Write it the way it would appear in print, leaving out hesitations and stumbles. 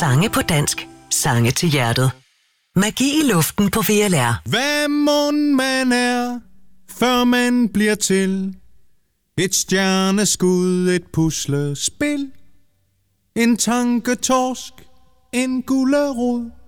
Sange på dansk. Sange til hjertet. Magi i luften på VLR. Hvad mon man er, før man bliver til? Et stjerneskud, et puslespil. En tanketorsk, en gulerod.